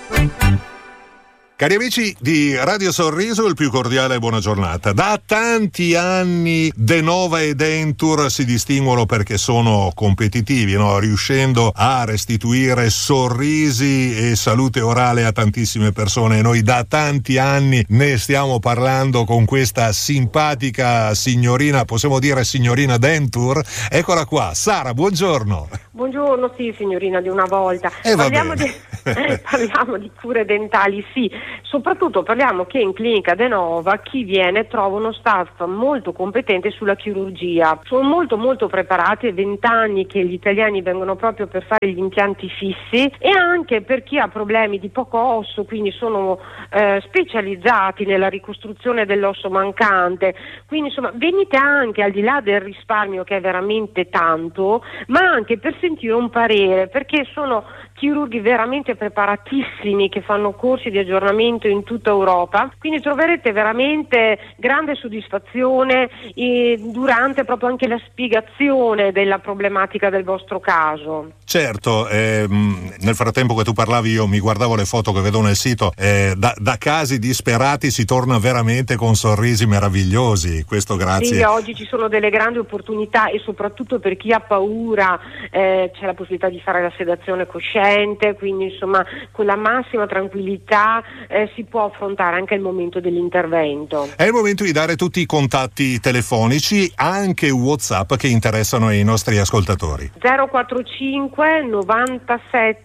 Cari amici di Radio Sorriso, il più cordiale buona giornata. Da tanti anni Denova e Denture si distinguono perché sono competitivi, no? Riuscendo a restituire sorrisi e salute orale a tantissime persone. E noi da tanti anni ne stiamo parlando con questa simpatica signorina, possiamo dire signorina Denture. Eccola qua, Sara, buongiorno. Buongiorno, sì, signorina di una volta. Parliamo di cure dentali, sì. Soprattutto parliamo che in clinica Denova chi viene trova uno staff molto competente sulla chirurgia. Sono molto preparati, è 20 anni che gli italiani vengono proprio per fare gli impianti fissi, e anche per chi ha problemi di poco osso, quindi sono specializzati nella ricostruzione dell'osso mancante. Quindi insomma venite anche al di là del risparmio, che è veramente tanto, ma anche per sentire un parere, perché sono chirurghi veramente preparatissimi che fanno corsi di aggiornamento in tutta Europa, quindi troverete veramente grande soddisfazione durante proprio anche la spiegazione della problematica del vostro caso. Certo, nel frattempo che tu parlavi io mi guardavo le foto che vedo nel sito, da casi disperati si torna veramente con sorrisi meravigliosi, questo grazie. Sì, oggi ci sono delle grandi opportunità, e soprattutto per chi ha paura c'è la possibilità di fare la sedazione cosciente, quindi insomma con la massima tranquillità si può affrontare anche il momento dell'intervento. È il momento di dare tutti i contatti telefonici, anche WhatsApp, che interessano ai nostri ascoltatori. 045 97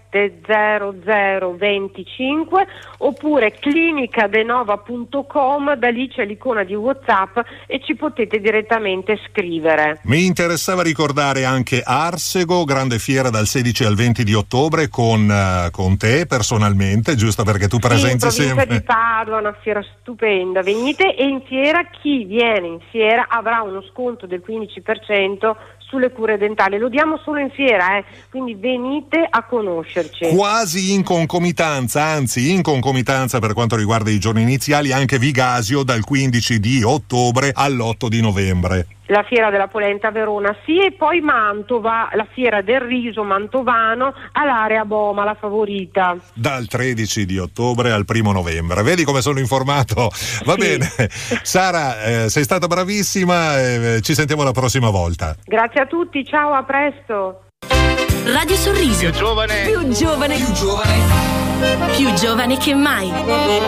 0025 oppure clinicadenova.com, da lì c'è l'icona di WhatsApp e ci potete direttamente scrivere. Mi interessava ricordare anche Arsego, grande fiera dal 16 al 20 di ottobre con te personalmente, giusto perché tu presenti sempre. Di Padova, una fiera stupenda, venite, e in fiera chi viene in fiera avrà uno sconto del 15% sulle cure dentali, lo diamo solo in fiera, quindi venite a conoscerci. Quasi in concomitanza, anzi in concomitanza per quanto riguarda i giorni iniziali, anche Vigasio dal 15 di ottobre all'8 di novembre. La fiera della polenta a Verona, sì, e poi Mantova, la fiera del riso mantovano all'area Boma, la favorita. Dal 13 di ottobre al 1 novembre. Vedi come sono informato? Va bene. Sara, sei stata bravissima, ci sentiamo la prossima volta. Grazie a tutti, ciao, a presto. Radio Sorriso. Più giovane. Più giovane. Più giovane. Più giovane che mai.